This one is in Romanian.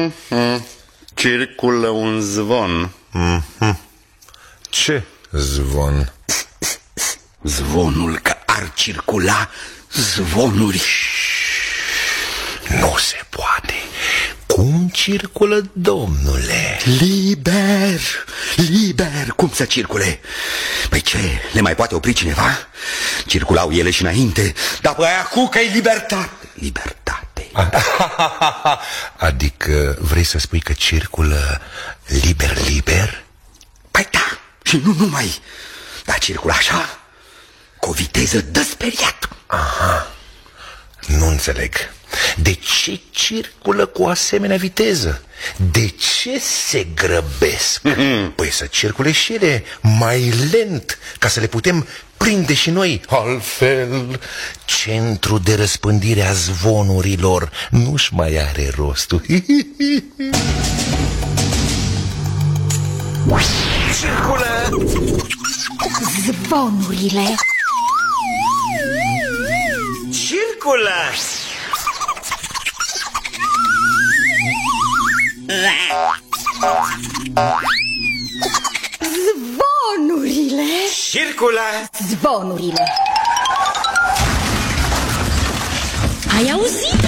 Circulă un zvon. Ce zvon? Zvonul că ar circula zvonuri. Nu se poate. Cum circulă, domnule? Liber, liber, cum să circule? Păi ce, le mai poate opri cineva? Circulau ele și înainte, dar păi acum că e libertate. Libertate. Adică vrei să spui că circulă liber, liber? Păi da, și nu numai, dar circulă așa, cu o viteză de speriat. Aha, nu înțeleg. De ce circulă cu o asemenea viteză? De ce se grăbesc? Păi să circule și ele mai lent, ca să le putem prinde și noi. Altfel, centru de răspândire a zvonurilor nu-și mai are rostul. Circulă zvonurile. Circulă Zvonurile. Circulă Zvonurile. Ai auzit?